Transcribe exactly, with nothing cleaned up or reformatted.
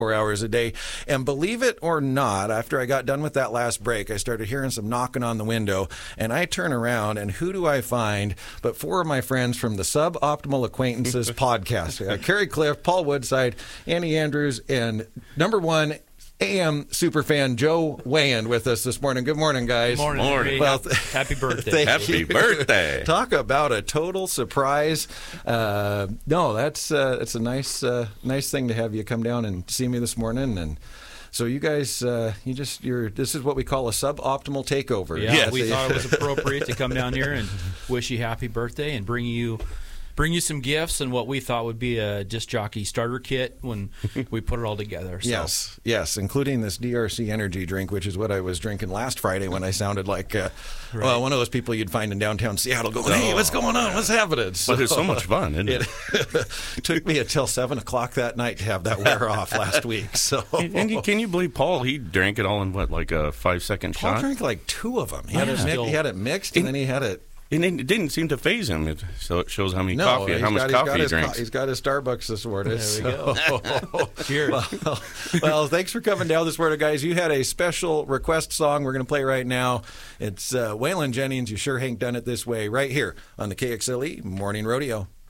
Four hours a day. And believe it or not, after I got done with that last break, I started hearing some knocking on the window, and I turn around, and who do I find but four of my friends from the Suboptimal Acquaintances podcast. Uh, Kerry Cliff, Paul Woodside, Annie Andrews, and number one A M superfan Joe Wayand with us this morning. Good morning, guys. Good morning. Morning. Well, Happy, happy birthday. Happy you. birthday. Talk about a total surprise. Uh, no, that's uh, it's a nice uh, nice thing to have you come down and see me this morning. And so you guys, uh, you just you're this is what we call a suboptimal takeover. Yeah, Yes. we thought it was appropriate to come down here and wish you happy birthday and bring you bring you some gifts and what we thought would be a disc jockey starter kit when we put it all together. So. Yes, yes, including this D R C energy drink, which is what I was drinking last Friday when I sounded like uh, Right. well, one of those people you'd find in downtown Seattle going, hey, what's going on? What's happening? So, But it's so much fun, isn't it? it took me until seven o'clock that night to have that wear off last week. So, And, and you, can you believe Paul? He drank it all in what, like a five-second Paul shot? drank like two of them. He had, Yeah. it, mi- Still- he had it mixed, and then he had it. And it didn't seem to phase him. It, so it shows how many No, coffee, he's how much got, he's coffee got he his, drinks. He's got his Starbucks this morning. There we so. Cheers. Well, well, thanks for coming down this morning, guys. You had a special request song we're going to play right now. It's uh, Waylon Jennings, You Sure Ain't Done It This Way, right here on the K X L E Morning Rodeo.